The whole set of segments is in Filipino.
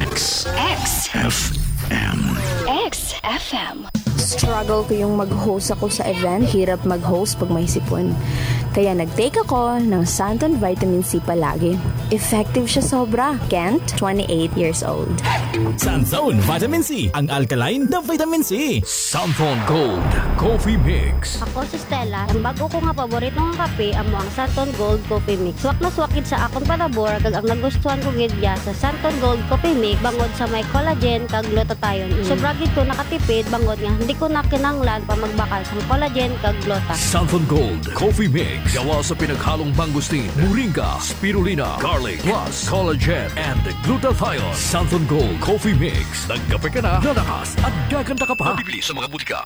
XFM. XFM. Struggle ko yung mag-host ako sa event. Hirap mag-host pag may sipon. Kaya nag-take ako ng Santon Vitamin C palagi. Effective siya sobra. Kent, 28 years old. Santon Vitamin C, ang alkaline na vitamin C. Santon Gold Coffee Mix. Ako si Stella. Ang bago ko nga paborito ng kape amo ang Santon Gold Coffee Mix. Swak na swakid sa akong palabor kag ang nagustuhan ko gid sa Santon Gold Coffee Mix bangod sa may collagen kag glutathione. Sobra gid ko nakatipid bangod nga hindi ko na kinanglan pa magbakal sa collagen kag gluta. Santon Gold Coffee Mix. Gawa sa pinaghalong mangustin, moringa, spirulina, garlic, plus collagen and glutathione. Santon Gold Coffee Mix. Nagkape ka na, lalakas at gaganda ka pa. Mabibili sa mga butika.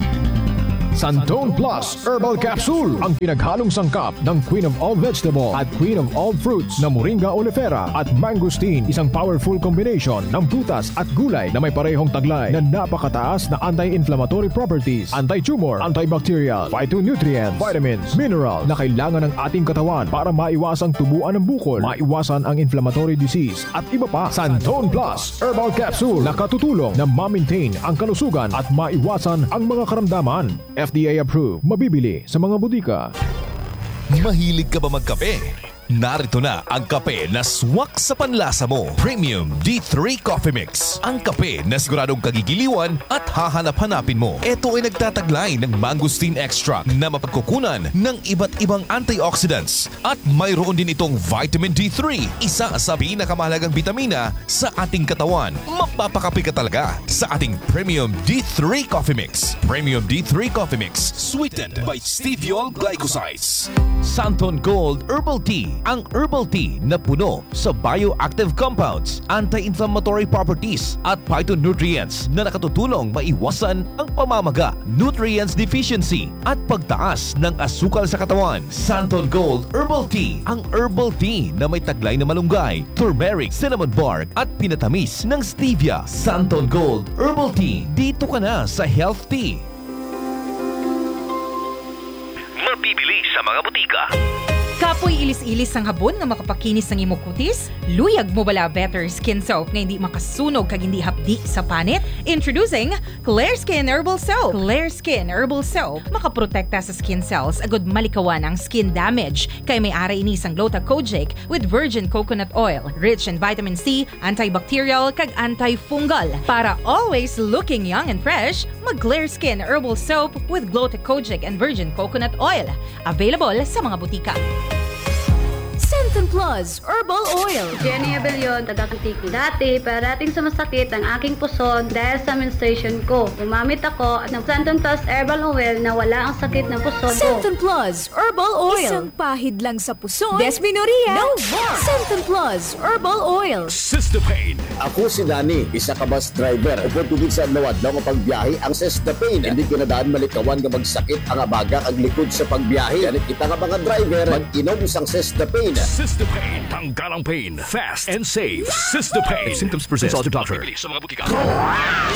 Santon Plus Herbal Capsule, ang pinaghalong sangkap ng Queen of All Vegetable at Queen of All Fruits na Moringa oleifera at mangosteen, isang powerful combination ng prutas at gulay na may parehong taglay na napakataas na anti-inflammatory properties, anti-tumor, antibacterial, phytonutrients, vitamins, mineral na kailangan ng ating katawan para maiwasang tubuan ng bukol, maiwasan ang inflammatory disease at iba pa. Santon Plus Herbal Capsule na katutulong na ma-maintain ang kalusugan at maiwasan ang mga karamdaman. FDA approved. Mabibili sa mga butika. Mahilig ka ba magkape? Narito na ang kape na swak sa panlasa mo. Premium D3 Coffee Mix. Ang kape na siguradong kagigiliwan at hahanap-hanapin mo. Ito ay nagtataglay ng mangosteen extract na mapagkukunan ng iba't ibang antioxidants. At mayroon din itong vitamin D3, isa sa pinakamahalagang bitamina sa ating katawan. Mapapakape ka talaga sa ating Premium D3 Coffee Mix. Premium D3 Coffee Mix, sweetened by stevia glycosides. Santon Gold Herbal Tea. Ang herbal tea na puno sa bioactive compounds, anti-inflammatory properties at phytonutrients na nakatutulong maiwasan ang pamamaga, nutrients deficiency at pagtaas ng asukal sa katawan. Santon Gold Herbal Tea. Ang herbal tea na may taglay na malunggay, turmeric, cinnamon bark at pinatamis ng stevia. Santon Gold Herbal Tea. Dito ka na sa Health Tea. Mabibili sa mga butika. Kapoy ilis-ilis ang habon nga makapakinis ng imong kutis? Luyag mo bala Better Skin Soap nga hindi makasunog kag hindi hapdi sa panit? Introducing Clear Skin Herbal Soap. Clear Skin Herbal Soap makaprotekta sa skin cells agud malikawan ang skin damage kay may ara ini sang Gluta-Kojic with virgin coconut oil, rich in vitamin C, antibacterial kag antifungal. Para always looking young and fresh, mag Clear Skin Herbal Soap with Gluta-Kojic and virgin coconut oil. Available sa mga butika. Santon Plus Herbal Oil. Jenny Abellion, taga-Antique. Dati, parating sumasakit ang aking puson dahil sa menstruation ko. Gumamit ako ng Santon Plus Herbal Oil na wala ang sakit ng puson ko. Santon Plus Herbal Oil. Isang pahid lang sa puson. Desmenorrhea. No more. Santon Plus Herbal Oil. System-Pain. Ako si Danny, isa ka bus driver. Upod tugid sa nawad na pagbiyahe ang System-Pain. Hindi ko na daan malikawan nga magsakit ang abaga ang likod sa pagbiyahe. Ganit kita nga mga driver, mag-inom isang System-Pain. System-Pain. Tanggal ang pain. Fast and safe. System-Pain. Symptoms persist. Consult your doctor. Mabibili sa mga butika.